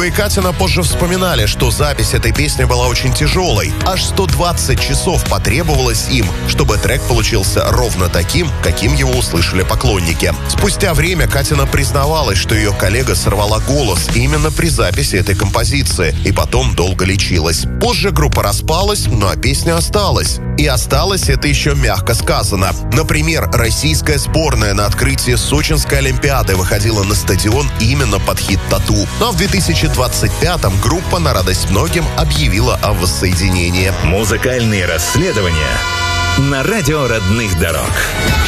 Ивлеева и Катина позже вспоминали, что запись этой песни была очень тяжелой. Аж 120 часов потребовалось им, чтобы трек получился ровно таким, каким его услышали поклонники. Спустя время Катина признавалась, что ее коллега сорвала голос именно при записи этой композиции и потом долго лечилась. Позже группа распалась, но песня осталась. И осталось это еще мягко сказано. Например, российская сборная на открытии Сочинской Олимпиады выходила на стадион именно под хит «Тату». Но в 2025-м группа, на радость многим, объявила о воссоединении. Музыкальные расследования на радио родных дорог.